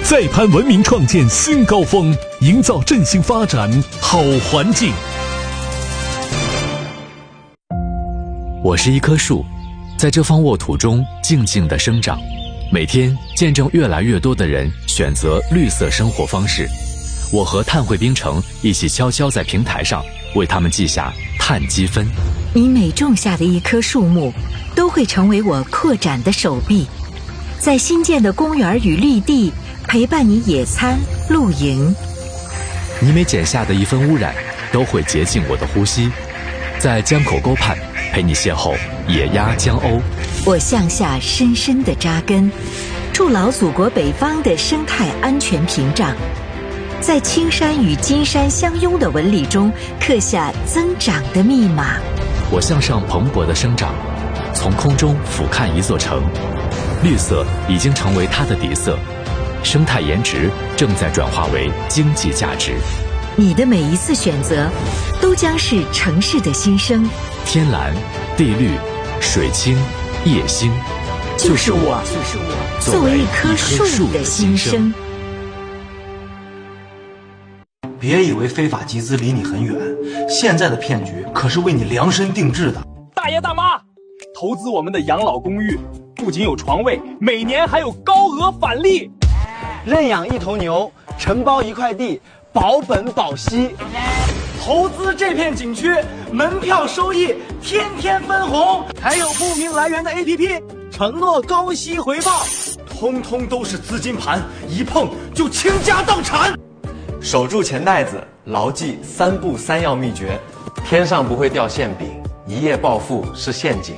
再攀文明创建新高峰，营造振兴发展好环境。 我是一棵树，在这方沃土中静静地生长，每天见证越来越多的人选择绿色生活方式。我和碳汇冰城一起悄悄在平台上为他们记下碳积分。 你每种下的一棵树木，都会成为我扩展的手臂，在新建的公园与绿地陪伴你野餐露营。 你每减下的一分污染，都会洁净我的呼吸，在江口沟畔陪你邂逅野鸭江鸥。 我向下深深地扎根，筑牢祖国北方的生态安全屏障，在青山与金山相拥的纹理中刻下增长的密码。 我向上蓬勃的生长，从空中俯瞰一座城，绿色已经成为它的底色，生态颜值正在转化为经济价值。 你的每一次选择，都将是城市的新生。 天蓝、地绿、水清、夜星， 就是我作为一棵树的心声。 别以为非法集资离你很远，现在的骗局可是为你量身定制的。 大爷大妈，投资我们的养老公寓，不仅有床位，每年还有高额返利。 认养一头牛，承包一块地，保本保息。投资这片景区，门票收益天天分红，还有不明来源的 APP， 承诺高息回报，通通都是资金盘，一碰就倾家荡产。 守住钱袋子，牢记3不3要秘诀：天上不会掉馅饼，一夜暴富是陷阱。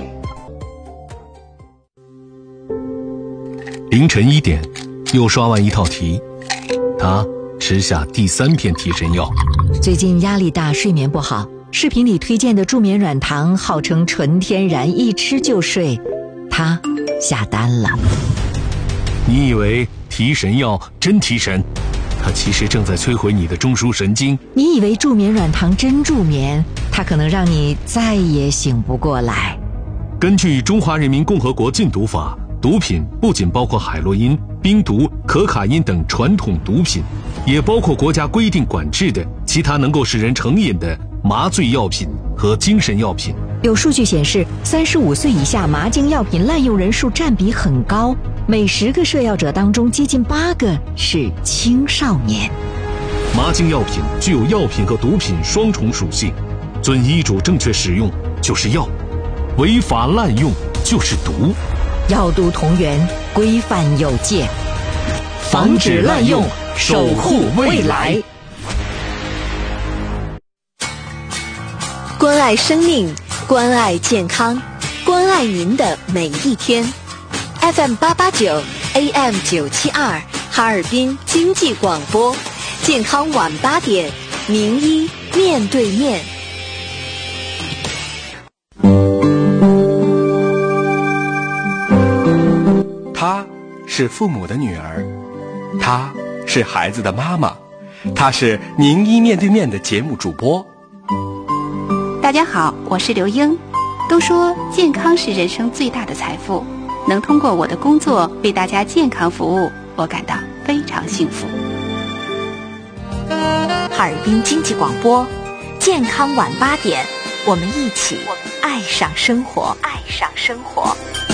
凌晨1点，又刷完一套题，他吃下第3片提神药。 最近压力大，睡眠不好，视频里推荐的助眠软糖号称纯天然，一吃就睡，他下单了。 你以为提神药真提神，它其实正在摧毁你的中枢神经。 你以为助眠软糖真助眠，它可能让你再也醒不过来。 根据《中华人民共和国禁毒法》，毒品不仅包括海洛因、冰毒、可卡因等传统毒品，也包括国家规定管制的其他能够使人成瘾的麻醉药品和精神药品。 有数据显示，35岁以下麻精药品滥用人数占比很高，每10个摄药者当中，接近8个是青少年。 麻精药品具有药品和毒品双重属性，遵医嘱正确使用就是药，违法滥用就是毒。 药毒同源，规范有界， 防止滥用，守护未来。 关爱生命，关爱健康，关爱您的每一天。FM 889 AM 972，哈尔滨经济广播，健康晚8点，名医面对面。 她是父母的女儿，她是孩子的妈妈，她是名医面对面的节目主播。 大家好，我是刘英。都说健康是人生最大的财富，能通过我的工作为大家健康服务，我感到非常幸福。 哈尔滨经济广播，健康晚8点，我们一起爱上生活，爱上生活。